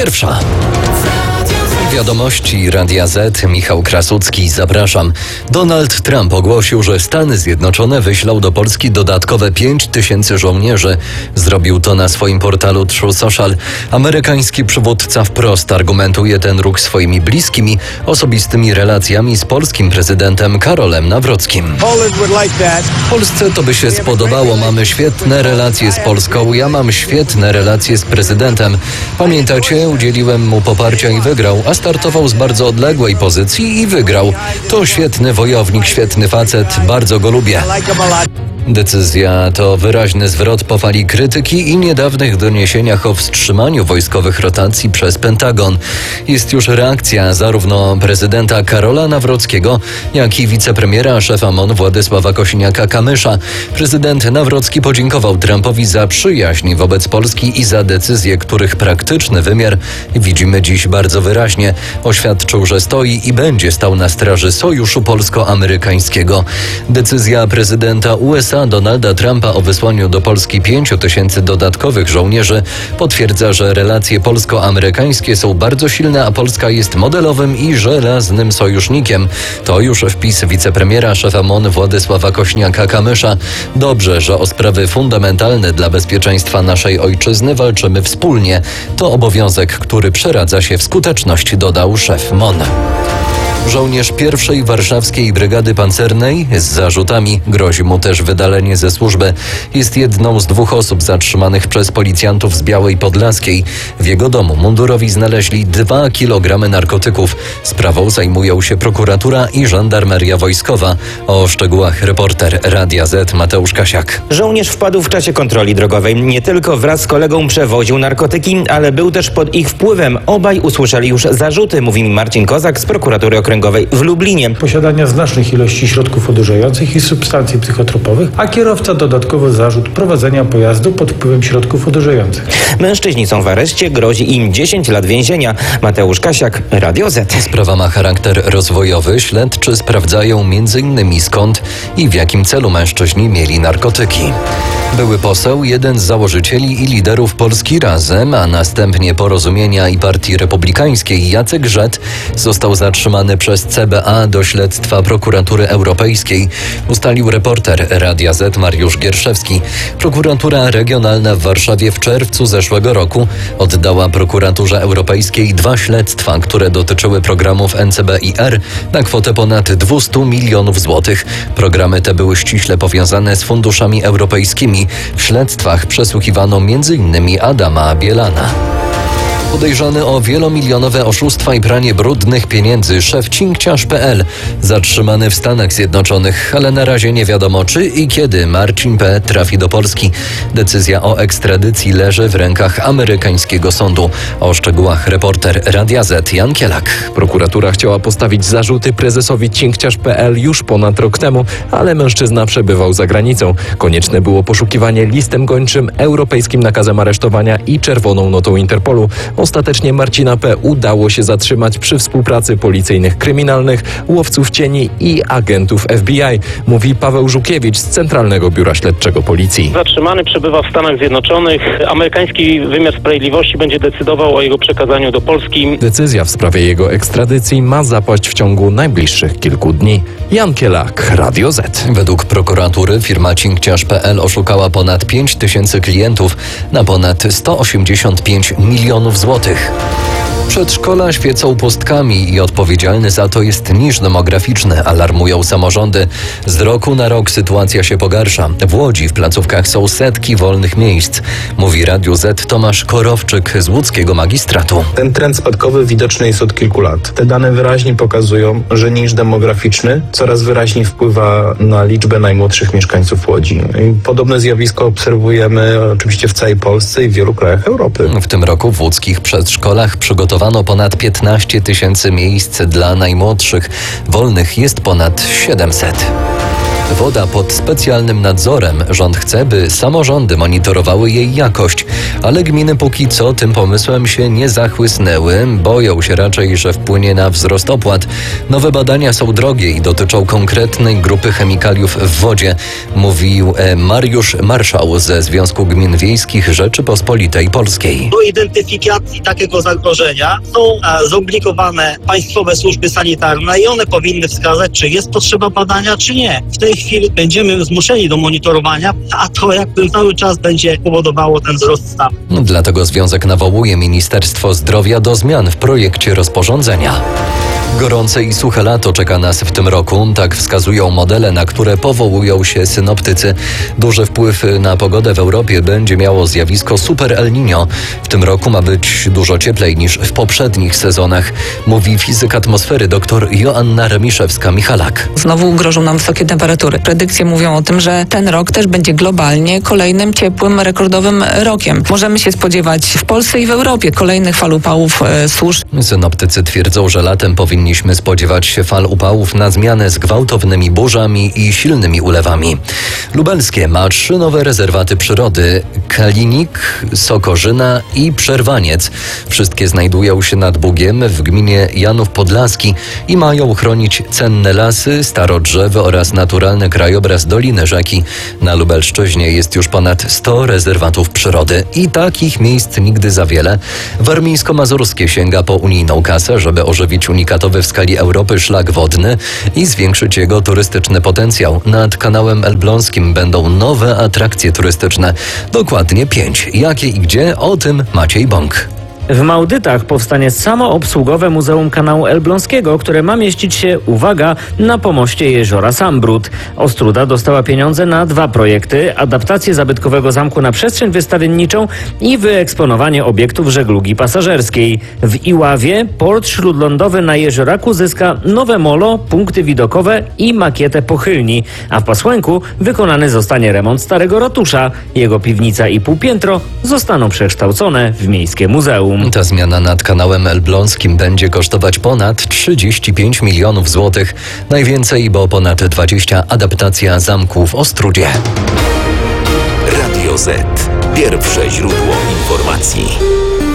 pierwsza. Wiadomości Radia Z, Michał Krasucki, zapraszam. Donald Trump ogłosił, że Stany Zjednoczone wyślą do Polski dodatkowe 5000 żołnierzy. Zrobił to na swoim portalu True Social. Amerykański przywódca wprost argumentuje ten ruch swoimi bliskimi, osobistymi relacjami z polskim prezydentem Karolem Nawrockim. Polsce to by się spodobało. Mamy świetne relacje z Polską. Ja mam świetne relacje z prezydentem. Pamiętacie, udzieliłem mu poparcia i wygrał, a startował z bardzo odległej pozycji i wygrał. To świetny wojownik, świetny facet, bardzo go lubię. Decyzja to wyraźny zwrot po fali krytyki i niedawnych doniesieniach o wstrzymaniu wojskowych rotacji przez Pentagon. Jest już reakcja zarówno prezydenta Karola Nawrockiego, jak i wicepremiera szefa MON Władysława Kosiniaka-Kamysza. Prezydent Nawrocki podziękował Trumpowi za przyjaźń wobec Polski i za decyzje, których praktyczny wymiar widzimy dziś bardzo wyraźnie. Oświadczył, że stoi i będzie stał na straży sojuszu polsko-amerykańskiego. Decyzja prezydenta USA Donalda Trumpa o wysłaniu do Polski 5000 dodatkowych żołnierzy potwierdza, że relacje polsko-amerykańskie są bardzo silne, a Polska jest modelowym i żelaznym sojusznikiem. To już wpis wicepremiera szefa MON Władysława Kośniaka-Kamysza. Dobrze, że o sprawy fundamentalne dla bezpieczeństwa naszej ojczyzny walczymy wspólnie. To obowiązek, który przeradza się w skuteczność, dodał szef MON. Żołnierz pierwszej warszawskiej brygady pancernej z zarzutami, grozi mu też wydalenie ze służby. Jest jedną z 2 osób zatrzymanych przez policjantów z Białej Podlaskiej. W jego domu mundurowi znaleźli 2 kg narkotyków. Sprawą zajmują się prokuratura i żandarmeria wojskowa. O szczegółach reporter Radia Z Mateusz Kasiak. Żołnierz wpadł w czasie kontroli drogowej. Nie tylko wraz z kolegą przewoził narkotyki, ale był też pod ich wpływem. Obaj usłyszeli już zarzuty, mówi mi Marcin Kozak z prokuratury okręgowej w Lublinie. Posiadania znacznych ilości środków odurzających i substancji psychotropowych, a kierowca dodatkowo zarzut prowadzenia pojazdu pod wpływem środków odurzających. Mężczyźni są w areszcie, grozi im 10 lat więzienia. Mateusz Kasiak, Radio Z. Sprawa ma charakter rozwojowy. Śledczy sprawdzają m.in. skąd i w jakim celu mężczyźni mieli narkotyki. Były poseł, jeden z założycieli i liderów Polski Razem, a następnie Porozumienia i Partii Republikańskiej Jacek Żet został zatrzymany przez CBA do śledztwa Prokuratury Europejskiej, ustalił reporter Radia Z Mariusz Gierszewski. Prokuratura Regionalna w Warszawie w czerwcu zeszłego roku oddała Prokuraturze Europejskiej 2 śledztwa, które dotyczyły programów NCBIR na kwotę ponad 200 milionów złotych. Programy te były ściśle powiązane z funduszami europejskimi. W śledztwach przesłuchiwano m.in. Adama Bielana. Podejrzany o wielomilionowe oszustwa i pranie brudnych pieniędzy szef cinkciarz.pl zatrzymany w Stanach Zjednoczonych, ale na razie nie wiadomo, czy i kiedy Marcin P. trafi do Polski. Decyzja o ekstradycji leży w rękach amerykańskiego sądu. O szczegółach reporter Radia Z Jan Kielak. Prokuratura chciała postawić zarzuty prezesowi cinkciarz.pl już ponad rok temu, ale mężczyzna przebywał za granicą. Konieczne było poszukiwanie listem gończym, europejskim nakazem aresztowania i czerwoną notą Interpolu. Ostatecznie Marcina P. udało się zatrzymać przy współpracy policyjnych kryminalnych, łowców cieni i agentów FBI, mówi Paweł Żukiewicz z Centralnego Biura Śledczego Policji. Zatrzymany przebywa w Stanach Zjednoczonych. Amerykański wymiar sprawiedliwości będzie decydował o jego przekazaniu do Polski. Decyzja w sprawie jego ekstradycji ma zapaść w ciągu najbliższych kilku dni. Jan Kielak, Radio Z. Według prokuratury firma cinkciarz.pl oszukała ponad 5000 klientów na ponad 185 milionów złotych. Przedszkola świecą pustkami i odpowiedzialny za to jest niż demograficzny, alarmują samorządy. Z roku na rok sytuacja się pogarsza. W Łodzi w placówkach są setki wolnych miejsc, mówi Radiu Z Tomasz Korowczyk z łódzkiego magistratu. Ten trend spadkowy widoczny jest od kilku lat. Te dane wyraźnie pokazują, że niż demograficzny coraz wyraźniej wpływa na liczbę najmłodszych mieszkańców Łodzi. I podobne zjawisko obserwujemy oczywiście w całej Polsce i w wielu krajach Europy. W tym roku w łódzkich przedszkolach przygotowano ponad 15 000 miejsc dla najmłodszych. Wolnych jest ponad 700. woda pod specjalnym nadzorem. Rząd chce, by samorządy monitorowały jej jakość, ale gminy póki co tym pomysłem się nie zachłysnęły. Boją się raczej, że wpłynie na wzrost opłat. Nowe badania są drogie i dotyczą konkretnej grupy chemikaliów w wodzie, mówił Mariusz Marszał ze Związku Gmin Wiejskich Rzeczypospolitej Polskiej. Do identyfikacji takiego zagrożenia są zobligowane państwowe służby sanitarne i one powinny wskazać, czy jest potrzeba badania, czy nie. W tej chwili będziemy zmuszeni do monitorowania, a to jakby cały czas będzie powodowało ten wzrost stanu. Dlatego Związek nawołuje Ministerstwo Zdrowia do zmian w projekcie rozporządzenia. Gorące i suche lato czeka nas w tym roku, tak wskazują modele, na które powołują się synoptycy. Duży wpływ na pogodę w Europie będzie miało zjawisko Super El Niño. W tym roku ma być dużo cieplej niż w poprzednich sezonach, mówi fizyk atmosfery dr Joanna Remiszewska-Michalak. Znowu grożą nam wysokie temperatury. Predykcje mówią o tym, że ten rok też będzie globalnie kolejnym ciepłym, rekordowym rokiem. Możemy się spodziewać w Polsce i w Europie kolejnych fal upałów susz. Synoptycy twierdzą, że latem powinniśmy spodziewać się fal upałów na zmianę z gwałtownymi burzami i silnymi ulewami. Lubelskie ma 3 nowe rezerwaty przyrody: Kalinik, Sokorzyna i Przerwaniec. Wszystkie znajdują się nad Bugiem w gminie Janów Podlaski i mają chronić cenne lasy, starodrzewy oraz naturalny krajobraz Doliny Rzeki. Na Lubelszczyźnie jest już ponad 100 rezerwatów przyrody i takich miejsc nigdy za wiele. Warmińsko-Mazurskie sięga po unijną kasę, żeby ożywić unikatowy w skali Europy szlak wodny i zwiększyć jego turystyczny potencjał. Nad kanałem elbląskim będą nowe atrakcje turystyczne. Dokładnie 5. Jakie i gdzie? O tym Maciej Bąk. W Małdytach powstanie samoobsługowe Muzeum Kanału Elbląskiego, które ma mieścić się, uwaga, na pomoście jeziora Sambrud. Ostróda dostała pieniądze na 2 projekty: adaptację zabytkowego zamku na przestrzeń wystawienniczą i wyeksponowanie obiektów żeglugi pasażerskiej. W Iławie port śródlądowy na Jezioraku zyska nowe molo, punkty widokowe i makietę pochylni, a w Pasłęku wykonany zostanie remont starego ratusza. Jego piwnica i półpiętro zostaną przekształcone w miejskie muzeum. Ta zmiana nad kanałem elbląskim będzie kosztować ponad 35 milionów złotych. Najwięcej, bo ponad 20 adaptacja zamku w Ostródzie. Radio Z. Pierwsze źródło informacji.